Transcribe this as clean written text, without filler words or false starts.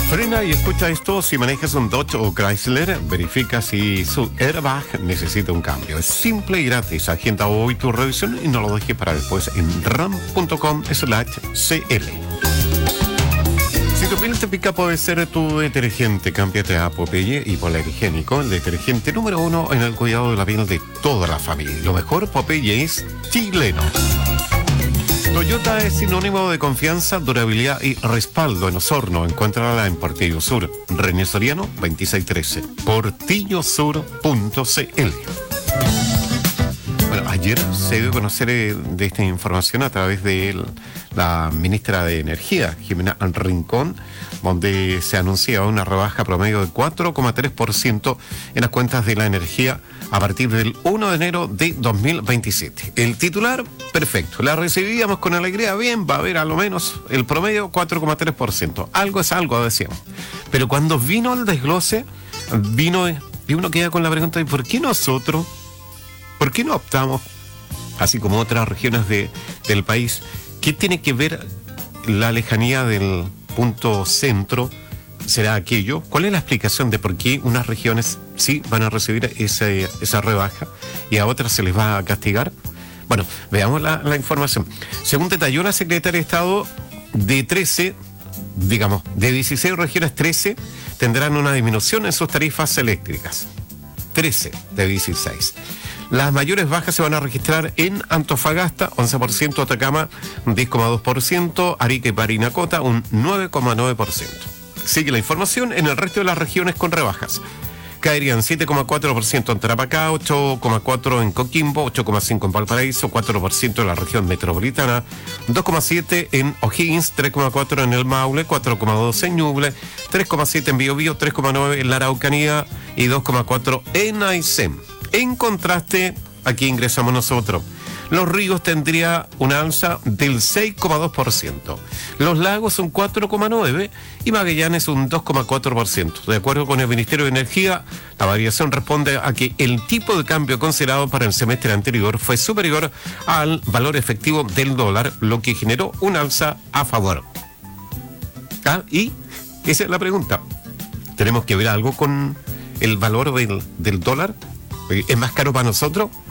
Frena y escucha esto. Si manejas un Dodge o Chrysler, verifica si su airbag necesita un cambio. Es simple y gratis. Agenda hoy tu revisión y no lo dejes para después en ram.com/cl. Si tu piel te pica, puede ser tu detergente. Cámbiate a Popeye Hipoaler Higiénico, el detergente número 1 en el cuidado de la piel de toda la familia. Lo mejor, Popeye es chileno. Toyota es sinónimo de confianza, durabilidad y respaldo en Osorno. Encuéntrala en Portillo Sur, René Soriano 2613, portillosur.cl. Bueno, ayer se dio a conocer de esta información a través de la ministra de Energía, Jimena Rincón, donde se anunciaba una rebaja promedio de 4,3% en las cuentas de la energía a partir del 1 de enero de 2027. El titular, perfecto. La recibíamos con alegría, bien, va a haber a lo menos el promedio 4,3%. Algo es algo, decíamos. Pero cuando vino el desglose, y uno queda con la pregunta de ¿por qué nosotros? ¿Por qué no optamos, así como otras regiones del país? ¿Qué tiene que ver la lejanía del punto centro? ¿Será aquello? ¿Cuál es la explicación de por qué unas regiones sí van a recibir esa rebaja y a otras se les va a castigar? Bueno, veamos la información. Según detalló la secretaria de Estado, de 16 regiones, 13 tendrán una disminución en sus tarifas eléctricas. 13 de 16. Las mayores bajas se van a registrar en Antofagasta, 11%, Atacama, 10,2%, Arica y Parinacota, un 9,9%. Sigue la información en el resto de las regiones con rebajas. Caerían 7,4% en Tarapacá, 8,4% en Coquimbo, 8,5% en Valparaíso, 4% en la región metropolitana, 2,7% en O'Higgins, 3,4% en el Maule, 4,2% en Ñuble, 3,7% en Biobío, 3,9% en la Araucanía y 2,4% en Aysén. En contraste, aquí ingresamos nosotros. Los ríos tendría una alza del 6,2%. Los lagos un 4,9% y Magallanes un 2,4%. De acuerdo con el Ministerio de Energía, la variación responde a que el tipo de cambio considerado para el semestre anterior fue superior al valor efectivo del dólar, lo que generó un alza a favor. Y esa es la pregunta. ¿Tenemos que ver algo con el valor del dólar? ¿Es más caro para nosotros?